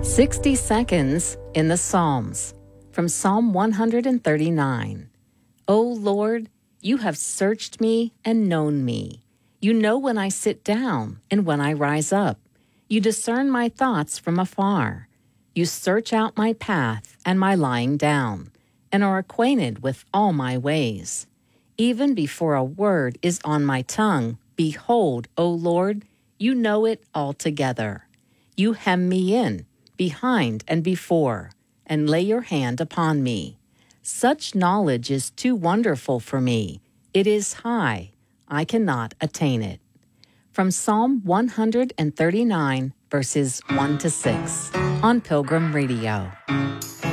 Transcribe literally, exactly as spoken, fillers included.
sixty Seconds in the Psalms, from Psalm one thirty-nine. O Lord, you have searched me and known me. You know when I sit down and when I rise up. You discern my thoughts from afar. You search out my path and my lying down, and are acquainted with all my ways. Even before a word is on my tongue, behold, O Lord, you know it altogether. You hem me in, behind and before, and lay your hand upon me. Such knowledge is too wonderful for me. It is high. I cannot attain it. From Psalm one thirty-nine, verses one to six, on Pilgrim Radio.